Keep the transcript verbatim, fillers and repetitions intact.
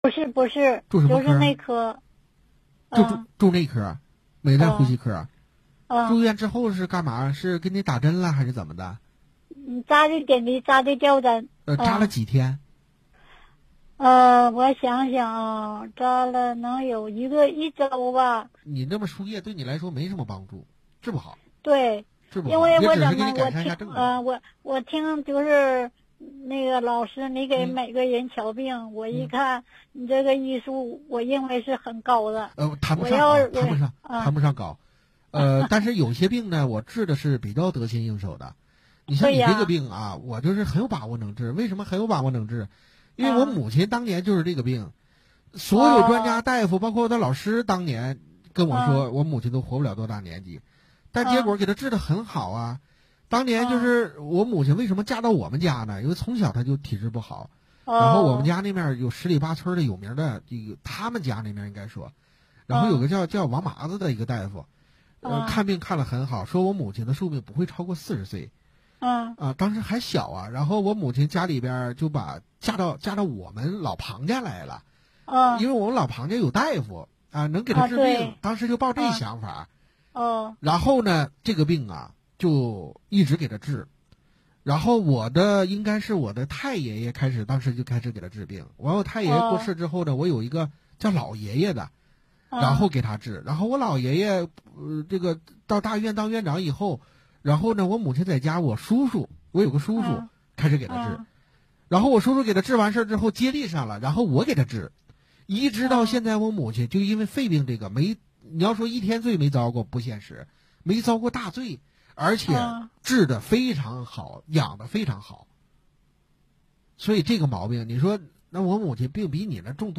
不是不是， 住什么科？ 就是内科。 住住住内科，没在呼吸科。 嗯。 住院之后是干嘛？是给你打针了还是怎么的？ 嗯，扎的点滴，扎的吊针。 呃，扎了几天？ 呃，我想想啊，扎了能有一个一周吧。 你那么输液对你来说没什么帮助，治不好。 对， 治不好， 因为我也只是给怎么我你改善一下听症状。 呃我我听就是那个老师，你给嗯每个人瞧病，我一嗯看你这个医术，我认为是很高的。 呃，谈不我上啊， 要我谈不上， 啊谈不上高。呃，但是有些病呢，我治的是比较得心应手的。你像对呀你这个病啊，我就是很有把握能治。为什么很有把握能治？因为我啊母亲当年就是这个病，所有专家大夫，包括我的老师，当年跟我说，我母亲都活不了多大年纪，但结果给她治得很好啊。当年就是我母亲为什么嫁到我们家呢？因为从小她就体质不好，然后我们家那面有十里八村的有名的这个，他们家那面应该说，然后有个叫叫王麻子的一个大夫，呃，看病看得很好，说我母亲的寿命不会超过四十岁。 嗯啊，当时还小啊，然后我母亲家里边就把嫁到嫁到我们老庞家来了， 嗯， 因为我们老庞家有大夫啊，能给他治病，当时就抱这想法。 哦， 然后呢，这个病啊就一直给他治，然后我的应该是我的太爷爷开始，当时就开始给他治病。完我太爷爷过世之后呢，我有一个叫老爷爷的，然后给他治。然后我老爷爷呃这个到大院当院长以后。然后呢，我母亲在家，我叔叔，我有个叔叔开始给他治，然后我叔叔给他治完事之后接力上了，然后我给他治，一直到现在，我母亲就因为肺病这个没，你要说一天罪没遭过不现实，没遭过大罪，而且治得非常好，养得非常好，所以这个毛病，你说那我母亲病比你那重多。